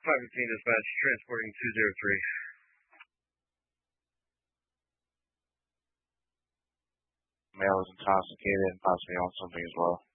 515 dispatch, transporting 203. Male is intoxicated and possibly on something as well.